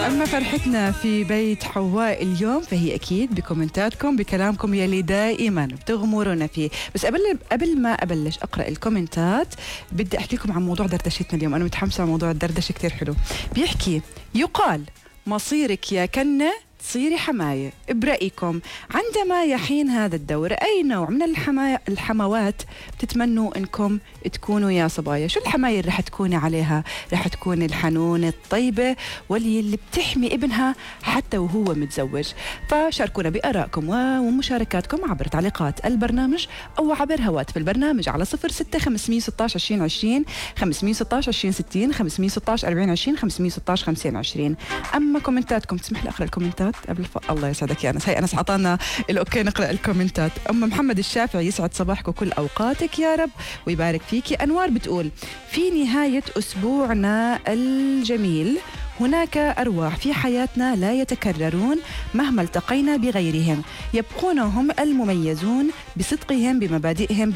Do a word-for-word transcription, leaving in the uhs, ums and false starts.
أما فرحتنا في بيت حواء اليوم فهي أكيد بكومنتاتكم، بكلامكم يلي دائما بتغمرونا فيه. بس قبل قبل ما أبلش أقرأ الكومنتات بدي أحكي لكم عن موضوع دردشتنا اليوم. أنا متحمسة على موضوع الدردشة كتير حلو. بيحكي يقال مصيرك يا كنة تصيري حماية، برأيكم عندما يحين هذا الدور أي نوع من الحماية الحموات بتتمنوا أنكم تكونوا يا صبايا؟ شو الحماية اللي رح تكوني عليها؟ رح تكون الحنونة الطيبة واللي اللي بتحمي ابنها حتى وهو متزوج. فشاركونا بآرائكم ومشاركاتكم عبر تعليقات البرنامج أو عبر هواتف البرنامج على صفر ستة خمسمية ستاشر عشرين عشرين خمسمية ستاشر عشرين ستين خمسمية ستاشر أربعين عشرين خمسمية ستاشر خمسين عشرين. أما كومنتاتكم تسمح لي أقرأ الكومنتات قبل ف... الله يسعدك يا أنس. هي أنس عطانا الأوكي نقرأ الكومنتات. أم محمد الشافعي يسعد صباحك وكل أوقاتك يا رب ويبارك فيكي. أنوار بتقول في نهاية أسبوعنا الجميل هناك أرواح في حياتنا لا يتكررون مهما التقينا بغيرهم، يبقون هم المميزون بصدقهم بمبادئهم